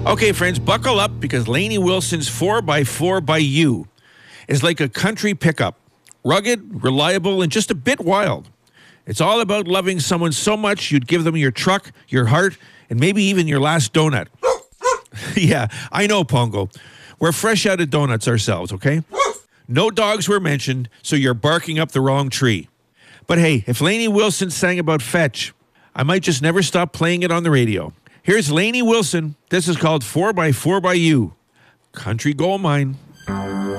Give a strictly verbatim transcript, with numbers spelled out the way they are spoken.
Okay, friends, buckle up because Lainey Wilson's four by four by You is like a country pickup. Rugged, reliable, and just a bit wild. It's all about loving someone so much you'd give them your truck, your heart, and maybe even your last donut. Yeah, I know, Pongo. We're fresh out of donuts ourselves, okay? No dogs were mentioned, so you're barking up the wrong tree. But hey, if Lainey Wilson sang about fetch, I might just never stop playing it on the radio. Here's Lainey Wilson. This is called four by four by You. Country Gold Mine.